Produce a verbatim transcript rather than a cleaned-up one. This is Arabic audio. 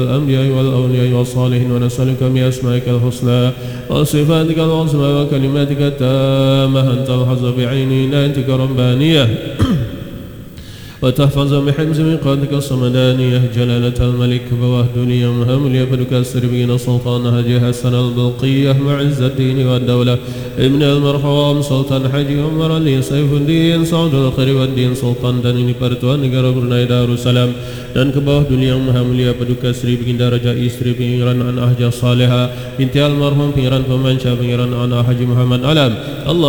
الأنبياء والأولياء والصالحين ونسألك بأسمائك الحسنى وصفاتك العظمى وكلماتك التامة أن تلحظ بعين عنايتك ربانية وتحفظ بحفظ ميقاتك الصمدانية جلالة الملك بوهدني ومهم ليفدك السربين سلطان هدي حسن البلقية معز الدين والدولة ابن المرحوم سلطان حجي عمر علي سيف الدين سعود الخير والدين سلطان دنيني pertuan negara Brunei Darussalam dan ke bawah dunia maha mulia paduka Sri Baginda Raja Isteri Pengiran Anak Haji Saleha binti almarhum Pengiran Pemanca Pengiran Anak Haji Muhammad Alam. Allah